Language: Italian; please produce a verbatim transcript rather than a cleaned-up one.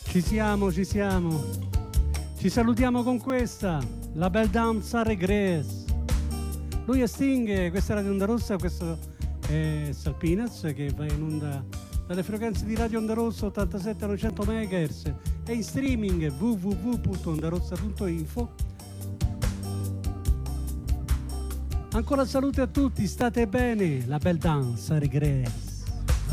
Ci siamo, ci siamo. Ci salutiamo con questa, la belle danza regress. Lui è Sting, questa è Radio Onda Rossa, questo è Salpinaz che va in onda dalle frequenze di Radio Onda Rossa ottantasette novecento megahertz e in streaming w w w punto ondarossa punto info. Ancora salute a tutti, state bene, la belle danza regress.